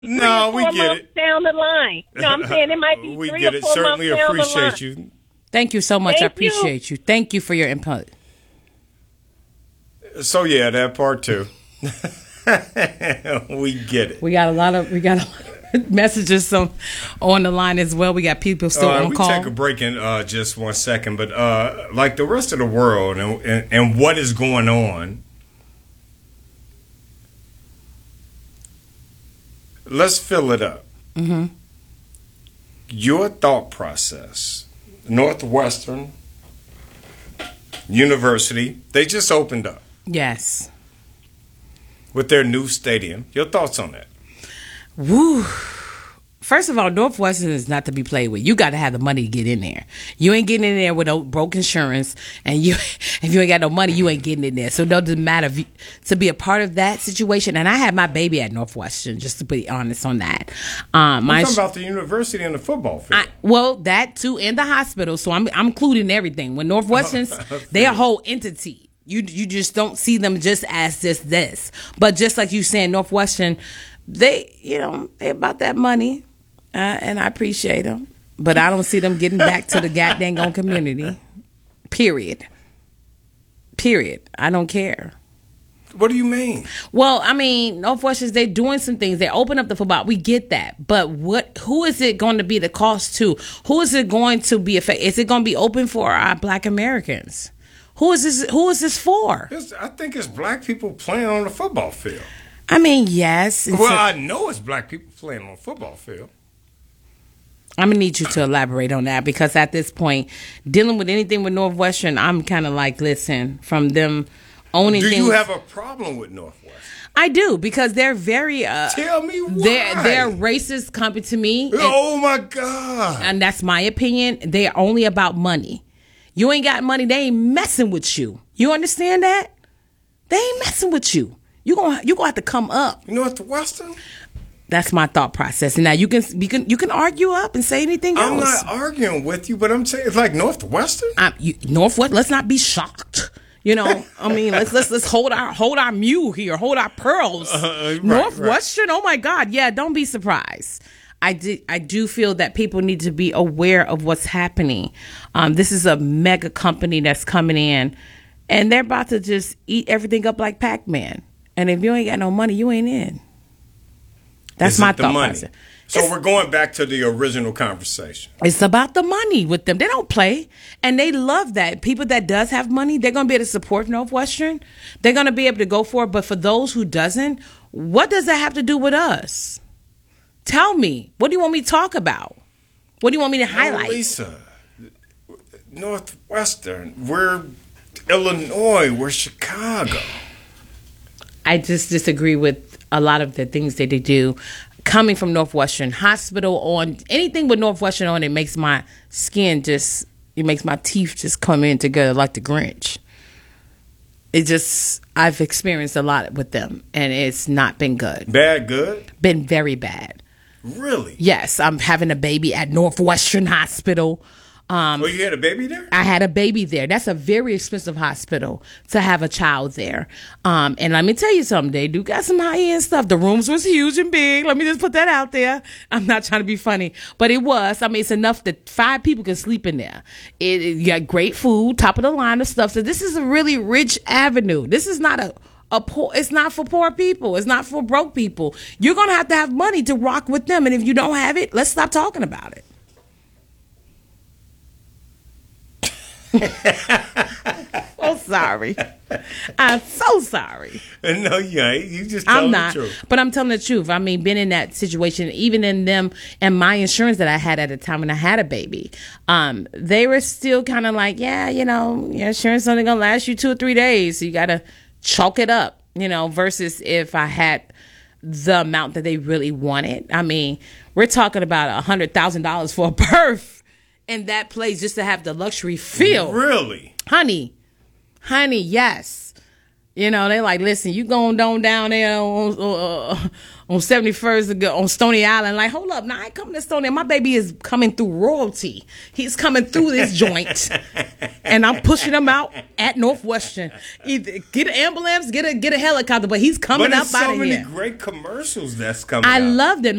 No, we get it. Down the line. No, I'm saying it might be we 3 get or it. 4 Certainly months down the line. appreciate you. Thank you so much. Thank I appreciate you. Thank you for your input. So yeah, that part too. We get it. We got a lot of messages on the line as well. We got people still on call. We take a break in just 1 second, but like the rest of the world and what is going on, let's fill it up. Mm-hmm. Your thought process. Northwestern University, they just opened up. Yes. With their new stadium. Your thoughts on that? Woo. First of all, Northwestern is not to be played with. You got to have the money to get in there. You ain't getting in there with no broke insurance, and if you ain't got no money, you ain't getting in there. So it doesn't matter to be a part of that situation. And I had my baby at Northwestern, just to be honest on that. I'm talking about the university and the football field. Well, that too, and the hospital. So I'm including everything. When Northwestern's, they're a whole entity. You just don't see them just as just this. But just like you saying, Northwestern, they about that money. And I appreciate them, but I don't see them getting back to the goddamn community. Period. I don't care. What do you mean? Well, I mean, Northwestern, they're doing some things. They open up the football. We get that. But who is it going to be the cost to? Who is it going to be affected? Is it going to be open for our Black Americans? Who is this for? I think it's black people playing on the football field. I mean, yes. I know it's black people playing on the football field. I'm going to need you to elaborate on that, because at this point, dealing with anything with Northwestern, I'm kind of like, listen, from them owning things. Do you have a problem with Northwestern? I do, because they're very... Tell me why. They're racist coming to me. Oh, my God. And that's my opinion. They're only about money. You ain't got money, they ain't messing with you. You understand that? They ain't messing with you. You gonna have to come up. Northwestern? That's my thought process. And now you can argue up and say anything else. I'm not arguing with you, but I'm saying it's like Northwestern. Northwestern. Let's not be shocked. I mean, let's hold our mule here, hold our pearls. Right, Northwestern. Right. Oh my God, yeah. Don't be surprised. I do feel that people need to be aware of what's happening. This is a mega company that's coming in, and they're about to just eat everything up like Pac-Man. And if you ain't got no money, you ain't in. That's my thought process. So we're going back to the original conversation. It's about the money with them. They don't play, and they love that. People that does have money, they're going to be able to support Northwestern. They're going to be able to go for it. But for those who doesn't, what does that have to do with us? Tell me. What do you want me to talk about? What do you want me to highlight? Lisa, Northwestern, we're Illinois, we're Chicago. I just disagree with a lot of the things that they do. Coming from Northwestern Hospital on anything with Northwestern on, it makes my skin it makes my teeth just come in together like the Grinch. I've experienced a lot with them, and it's not been good. Bad, good? Been very bad. Really? Yes, I'm having a baby at Northwestern Hospital. You had a baby there? I had a baby there. That's a very expensive hospital to have a child there. And let me tell you something. They do got some high-end stuff. The rooms was huge and big. Let me just put that out there. I'm not trying to be funny, but it was. I mean, it's enough that 5 people can sleep in there. You got great food, top of the line of stuff. So this is a really rich avenue. This is not it's not for poor people. It's not for broke people. You're going to have money to rock with them. And if you don't have it, let's stop talking about it. Oh, sorry. I'm so sorry. No, you ain't. You just telling the truth. But I'm telling the truth. I mean, been in that situation, even in them and my insurance that I had at the time when I had a baby, they were still kind of like, yeah, your insurance is only going to last you 2 or 3 days. So you got to chalk it up, versus if I had the amount that they really wanted. I mean, we're talking about $100,000 for a birth. In that place, just to have the luxury feel. Really? Honey, yes. You know, they like, listen, you going down there on 71st on Stony Island. Like, hold up, now I ain't coming to Stony. My baby is coming through royalty. He's coming through this joint, and I'm pushing him out at Northwestern. Either get an ambulance, get a helicopter, but he's coming up out of here. But there's so many great commercials that's coming. I out. loved it.